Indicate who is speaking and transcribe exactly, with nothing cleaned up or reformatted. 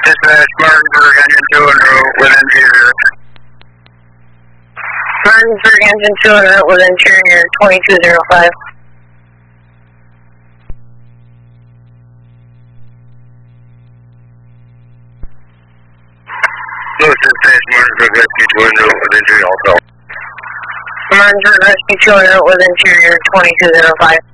Speaker 1: Dispatch, Martinsburg, engine two en route with interior.
Speaker 2: Martinsburg, engine two en route with interior twenty-two zero five.
Speaker 1: Louis Dispatch, Martinsburg, Rescue two en route with interior also.
Speaker 2: Martinsburg, Rescue two en route with interior twenty-two zero five.